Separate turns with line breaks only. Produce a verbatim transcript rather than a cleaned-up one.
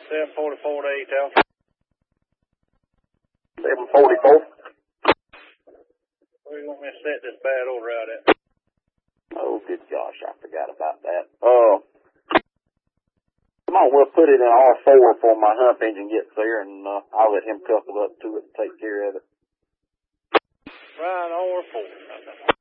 seven forty-four to eight, Alpha.
seven forty-four.
Where you want me to set this bad order out at?
Oh, good gosh, I forgot about that. Uh, come on, we'll put it in R four before my hump engine gets there, and uh, I'll let him couple up to it and take care of it.
Right, R four.